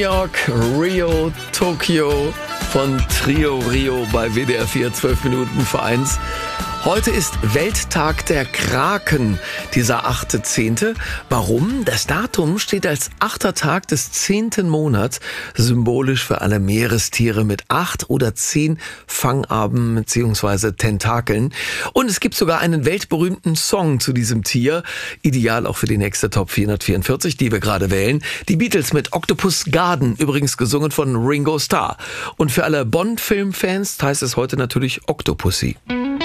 York, Rio, Tokio von Trio Rio bei WDR 4, 12 Minuten vor 1. Heute ist Welttag der Kraken, dieser 8.10. Warum? Das Datum steht als 8. Tag des 10. Monats, symbolisch für alle Meerestiere mit 8 oder 10 Fangarmen bzw. Tentakeln. Und es gibt sogar einen weltberühmten Song zu diesem Tier, ideal auch für die nächste Top 444, die wir gerade wählen. Die Beatles mit Octopus Garden, übrigens gesungen von Ringo Starr. Und für alle Bond-Film-Fans heißt es heute natürlich Octopussy.